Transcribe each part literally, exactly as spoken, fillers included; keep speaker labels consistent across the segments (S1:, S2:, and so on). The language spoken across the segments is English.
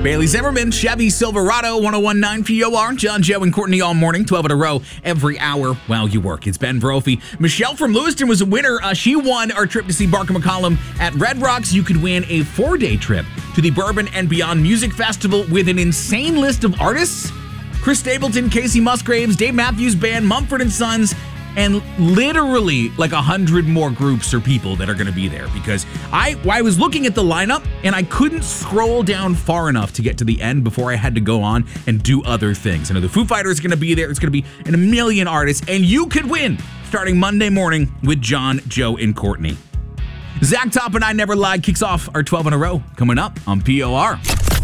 S1: Bailey Zimmerman, Chevy Silverado, one oh one point nine P O R. John, Joe, and Courtney all morning, twelve in a row, every hour while you work. It's Ben Brophy. Michelle from Lewiston was a winner. Uh, she won our trip to see Barker McCollum at Red Rocks. You could win a four-day trip to the Bourbon and Beyond Music Festival with an insane list of artists. Chris Stapleton, Casey Musgraves, Dave Matthews Band, Mumford and Sons, and literally like a hundred more groups or people that are going to be there, because I, I was looking at the lineup and I couldn't scroll down far enough to get to the end before I had to go on and do other things. I know the Foo Fighters are going to be there. It's going to be in a million artists, and you could win starting Monday morning with John, Joe, and Courtney. Zach Top and I Never Lied kicks off our twelve in a row coming up on P O R.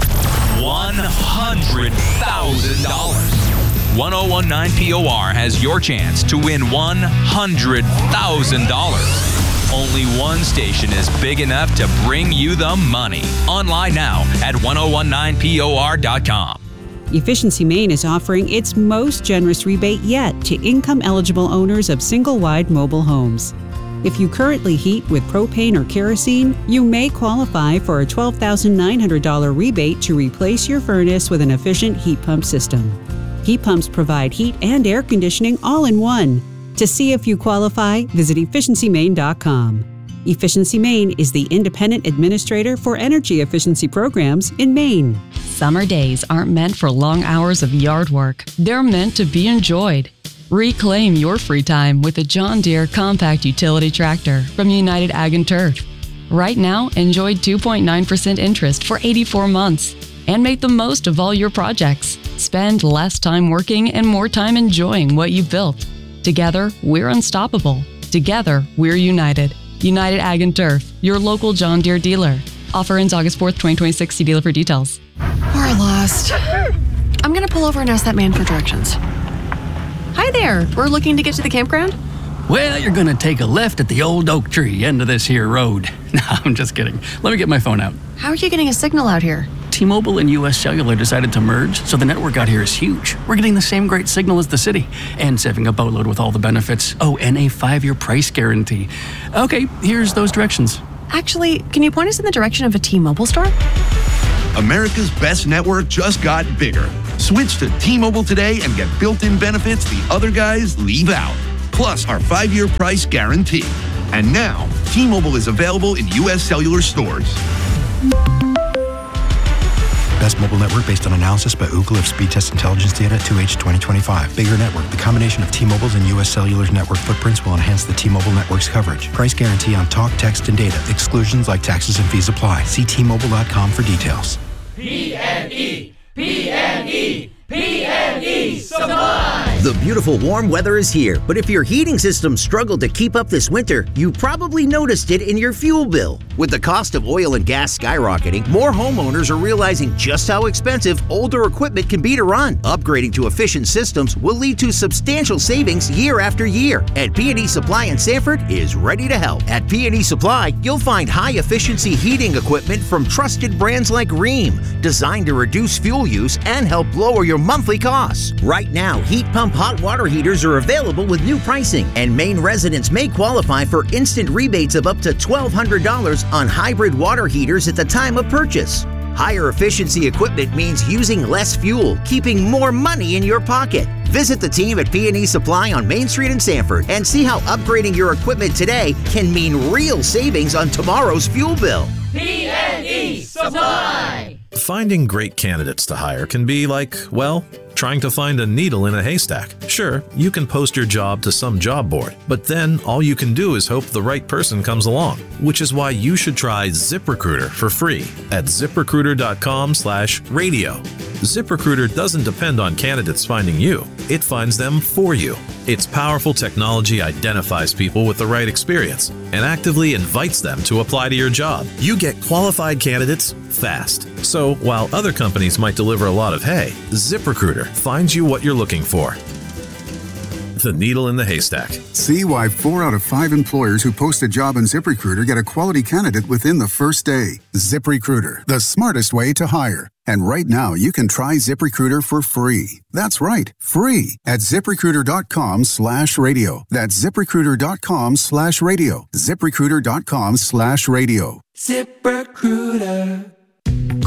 S2: one hundred thousand dollars. one oh one point nine P O R has your chance to win one hundred thousand dollars. Only one station is big enough to bring you the money. Online now at ten nineteen P O R dot com.
S3: Efficiency Maine is offering its most generous rebate yet to income-eligible owners of single-wide mobile homes. If you currently heat with propane or kerosene, you may qualify for a twelve thousand nine hundred dollars rebate to replace your furnace with an efficient heat pump system. Heat pumps provide heat and air conditioning all in one. To see if you qualify, visit efficiency maine dot com. Efficiency Maine is the independent administrator for energy efficiency programs in Maine.
S4: Summer days aren't meant for long hours of yard work. They're meant to be enjoyed. Reclaim your free time with a John Deere compact utility tractor from United Ag and Turf. Right now, enjoy two point nine percent interest for eighty-four months and make the most of all your projects. Spend less time working and more time enjoying what you've built. Together, we're unstoppable. Together, we're united. United Ag and Turf, your local John Deere dealer. Offer ends August fourth, twenty twenty-six. See dealer for details.
S5: We're lost. I'm going to pull over and ask that man for directions. Hi there. We're looking to get to the campground.
S6: Well, you're going to take a left at the old oak tree end of this here road. No, I'm just kidding. Let me get my phone out.
S5: How are you getting a signal out here?
S6: T-Mobile and U S Cellular decided to merge, so the network out here is huge. We're getting the same great signal as the city, and saving a boatload with all the benefits. Oh, and a five-year price guarantee. Okay, here's those directions.
S5: Actually, can you point us in the direction of a T-Mobile store?
S7: America's best network just got bigger. Switch to T-Mobile today and get built-in benefits the other guys leave out. Plus our five-year price guarantee. And now, T-Mobile is available in U S Cellular stores.
S8: Best mobile network based on analysis by Ookla of speed test intelligence data two H twenty twenty-five. Bigger network. The combination of T-Mobile's and U S Cellular's network footprints will enhance the T-Mobile network's coverage. Price guarantee on talk, text, and data. Exclusions like taxes and fees apply. See T Mobile dot com for details.
S9: P and E. P and E. P and E Supply.
S10: The beautiful warm weather is here, but if your heating system struggled to keep up this winter, you probably noticed it in your fuel bill. With the cost of oil and gas skyrocketing, more homeowners are realizing just how expensive older equipment can be to run. Upgrading to efficient systems will lead to substantial savings year after year, and P and E Supply in Sanford is ready to help. At P and E Supply, you'll find high-efficiency heating equipment from trusted brands like Rheem, designed to reduce fuel use and help lower your monthly costs. Right now, heat pump hot water heaters are available with new pricing, and Maine residents may qualify for instant rebates of up to twelve hundred dollars on hybrid water heaters at the time of purchase. Higher efficiency equipment means using less fuel, keeping more money in your pocket. Visit the team at P and E Supply on Main Street in Sanford and see how upgrading your equipment today can mean real savings on tomorrow's fuel bill.
S9: P and E Supply.
S11: Finding great candidates to hire can be like, well, trying to find a needle in a haystack. Sure, you can post your job to some job board, but then all you can do is hope the right person comes along, which is why you should try ZipRecruiter for free at ziprecruiter dot com slash radio. ZipRecruiter doesn't depend on candidates finding you. It finds them for you. Its powerful technology identifies people with the right experience and actively invites them to apply to your job. You get qualified candidates fast. So while other companies might deliver a lot of hay, ZipRecruiter finds you what you're looking for. The needle in the haystack.
S12: See why four out of five employers who post a job on ZipRecruiter get a quality candidate within the first day. ZipRecruiter, the smartest way to hire. And right now, you can try ZipRecruiter for free. That's right, free at ziprecruiter dot com slash radio. That's ziprecruiter dot com slash radio. ziprecruiter dot com slash radio.
S9: ZipRecruiter.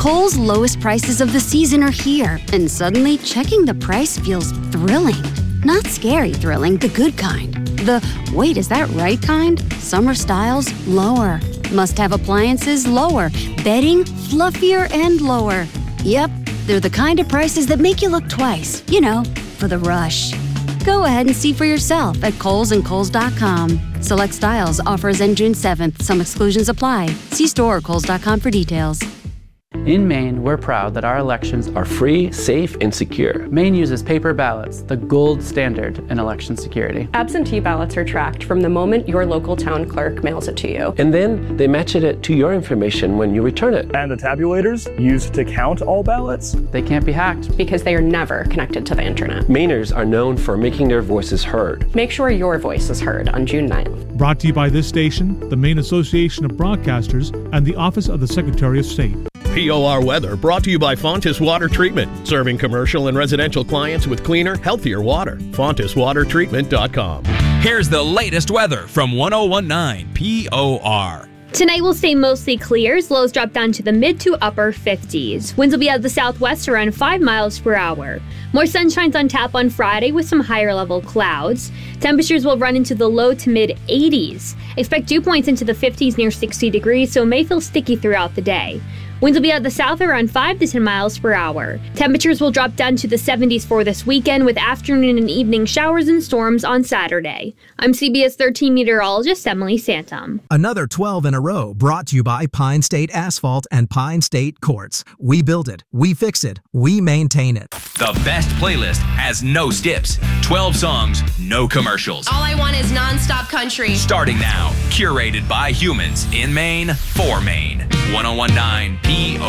S13: Kohl's lowest prices of the season are here, and suddenly checking the price feels thrilling. Not scary thrilling, the good kind. The, wait, is that right kind? Summer styles, lower. Must-have appliances, lower. Bedding, fluffier and lower. Yep, they're the kind of prices that make you look twice. You know, for the rush. Go ahead and see for yourself at Kohl's and Kohl's dot com. Select styles, offers end June seventh. Some exclusions apply. See store or Kohl's dot com for details.
S14: In Maine, we're proud that our elections are free, safe, and secure. Maine uses paper ballots, the gold standard in election security.
S15: Absentee ballots are tracked from the moment your local town clerk mails it to you.
S16: And then they match it to your information when you return it.
S17: And the tabulators used to count all ballots?
S14: They can't be hacked
S15: because they are never connected to the internet.
S16: Mainers are known for making their voices heard.
S15: Make sure your voice is heard on June ninth.
S18: Brought to you by this station, the Maine Association of Broadcasters, and the Office of the Secretary of State.
S19: P O R weather brought to you by Fontis Water Treatment, serving commercial and residential clients with cleaner, healthier water. Fontis Water Treatment dot com.
S2: Here's the latest weather from one oh one nine P O R.
S20: Tonight will stay mostly clear. Lows drop down to the mid to upper fifties. Winds will be out of the southwest around five miles per hour. More sunshine's on tap on Friday with some higher level clouds. Temperatures will run into the low to mid eighties. Expect dew points into the fifties near sixty degrees, so it may feel sticky throughout the day. Winds will be out of the south around five to ten miles per hour. Temperatures will drop down to the seventies for this weekend with afternoon and evening showers and storms on Saturday. I'm C B S thirteen meteorologist Emily Santum.
S21: Another twelve in a row brought to you by Pine State Asphalt and Pine State Quartz. We build it, we fix it, we maintain it.
S2: The best playlist has no skips. twelve songs, no commercials.
S22: All I want is non-stop country.
S2: Starting now, curated by humans in Maine for Maine. one oh one nine P O